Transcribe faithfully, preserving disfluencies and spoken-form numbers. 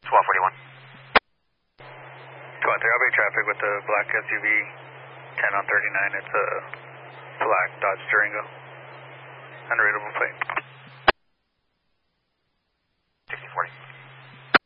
Swell forty-one. Go on three, I'll be traffic with the black S U V, ten on thirty-nine. It's a black Dodge Durango. Unreadable plate.